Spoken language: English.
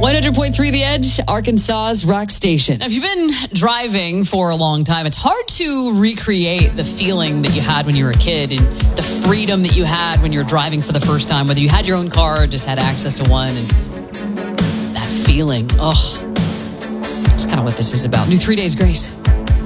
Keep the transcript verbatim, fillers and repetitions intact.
one hundred point three The Edge, Arkansas's rock station. Now, if you've been driving for a long time, it's hard to recreate the feeling that you had when you were a kid and the freedom that you had when you were driving for the first time, whether you had your own car or just had access to one. And that feeling, oh, that's kind of what this is about. New Three Days Grace.